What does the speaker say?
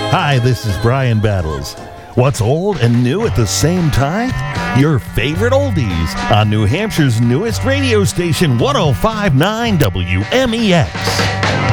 Hi, this is Brian Battles. What's old and new at the same time? Your favorite oldies on New Hampshire's newest radio station, 105.9 WMEX.